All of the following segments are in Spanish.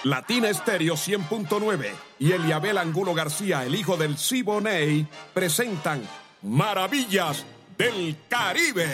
Latina Estéreo 100.9 y Eliabel Angulo García, el hijo del Siboney, presentan Maravillas del Caribe.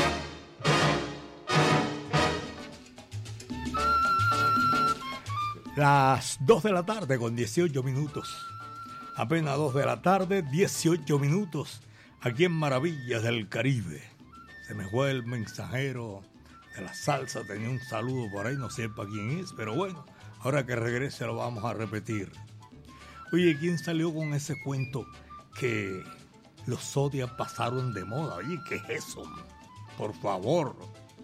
Las 2 de la tarde con 18 minutos. Apenas 2 de la tarde, 18 minutos. Aquí en Maravillas del Caribe. Se me fue el mensajero de la salsa. Tenía un saludo por ahí, no sé para quién es, pero bueno, ahora que regrese lo vamos a repetir. Oye, ¿quién salió con ese cuento que los Zodiac pasaron de moda? Oye, ¿qué es eso? Por favor.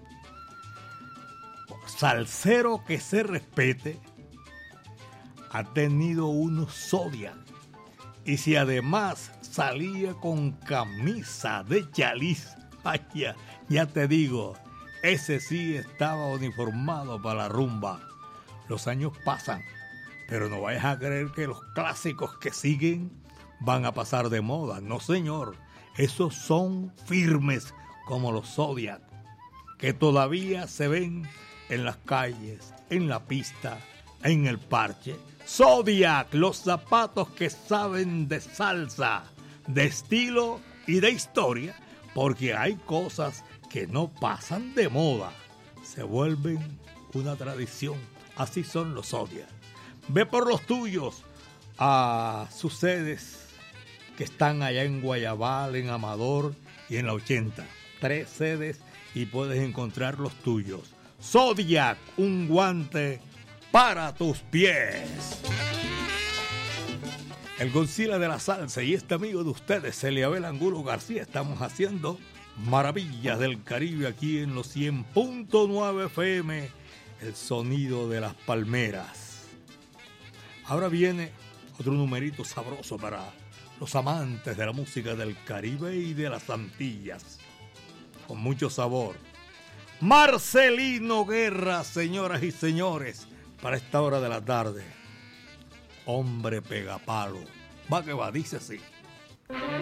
Salsero que se respete ha tenido unos Zodiac. Y si además salía con camisa de chaliz, ay, ya te digo, ese sí estaba uniformado para la rumba. Los años pasan, pero no vayas a creer que los clásicos que siguen van a pasar de moda. No, señor, esos son firmes como los Zodiac, que todavía se ven en las calles, en la pista, en el parche. Zodiac, los zapatos que saben de salsa, de estilo y de historia, porque hay cosas que no pasan de moda, se vuelven una tradición. Así son los Zodiac. Ve por los tuyos a sus sedes que están allá en Guayabal, en Amador y en la 80. 3 sedes y puedes encontrar los tuyos. Zodiac, un guante para tus pies. El Godzilla de la salsa y este amigo de ustedes, Eliabel Angulo García, estamos haciendo Maravillas del Caribe aquí en los 100.9 FM, el sonido de las palmeras. Ahora viene otro numerito sabroso para los amantes de la música del Caribe y de las Antillas, con mucho sabor. Marcelino Guerra, señoras y señores, para esta hora de la tarde. Hombre pegapalo. Va que va, dice así.